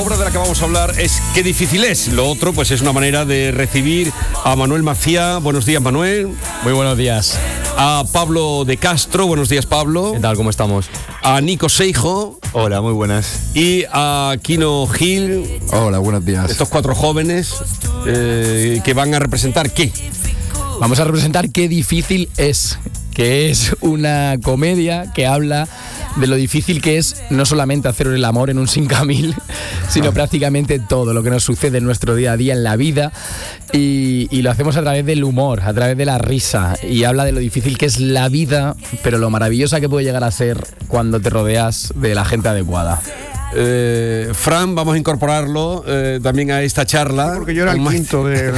obra de la que vamos a hablar es Qué difícil es. Lo otro, pues es una manera de recibir a Manuel Maciá. Buenos días, Manuel. Muy buenos días. A Pablo de Castro. Buenos días, Pablo. ¿Qué tal? ¿Cómo estamos? A Nico Seijo. Hola, muy buenas. Y a Kino Gil. Hola, buenos días. Estos 4 jóvenes que van a representar ¿qué? Vamos a representar Qué difícil es, que es una comedia que habla de lo difícil que es no solamente hacer el amor en un 5000, sino prácticamente todo lo que nos sucede en nuestro día a día en la vida, y lo hacemos a través del humor, a través de la risa, y habla de lo difícil que es la vida, pero lo maravillosa que puede llegar a ser cuando te rodeas de la gente adecuada. Fran, vamos a incorporarlo también a esta charla. Porque yo era el quinto de...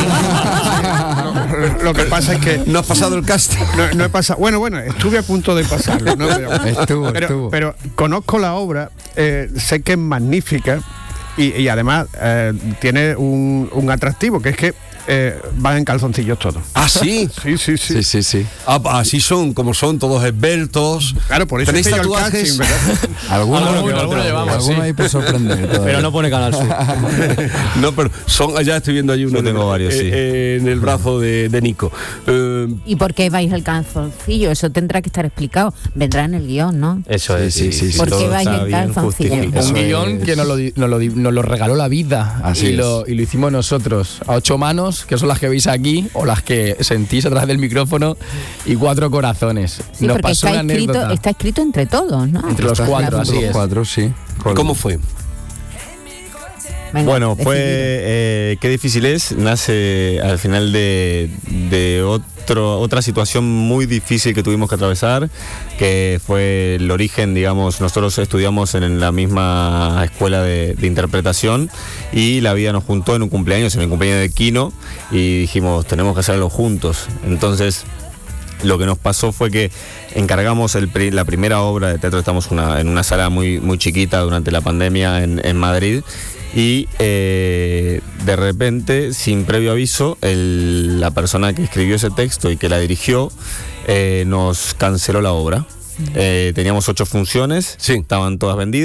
Lo que pasa es que... ¿No has pasado el casting? No he pasado... Bueno, estuve a punto de pasarlo, ¿no? Pero conozco la obra, sé que es magnífica y además tiene un atractivo, que es que van en calzoncillos todos. ¿Ah, sí? Sí. Así son, como son, todos esbeltos. Claro, por eso ¿tenéis hice yo el tatuajes? casting, ¿verdad? Algunos llevamos, algunos hay por sorprender todavía. Pero no pone Canal Sur. No, pero son, allá estoy viendo allí uno. Yo tengo varios, sí. En el brazo de Nico. ¿Y por qué vais al calzoncillo? Eso tendrá que estar explicado. Vendrá en el guión, ¿no? Eso es, sí. ¿Por qué todo vais está en bien calzoncillo? justificado. Un guión que nos lo regaló la vida. Así y lo hicimos nosotros, a 8 manos, que son las que veis aquí, o las que sentís a través del micrófono, y 4 corazones. Sí, Nos porque pasó una anécdota. está escrito entre todos, ¿no? Entre los 4, así es. 4, sí. ¿Cómo fue? Venga, Bueno, decidido. Qué difícil es, nace al final de otra situación muy difícil que tuvimos que atravesar, que fue el origen, digamos, nosotros estudiamos en la misma escuela de interpretación, y la vida nos juntó en un cumpleaños, en el cumpleaños de Kino, y dijimos, tenemos que hacerlo juntos. Entonces, lo que nos pasó fue que encargamos la primera obra de teatro. Estamos en una sala muy, muy chiquita durante la pandemia en Madrid, y de repente, sin previo aviso, la persona que escribió ese texto y que la dirigió nos canceló la obra. Teníamos 8 funciones, Sí. estaban todas vendidas.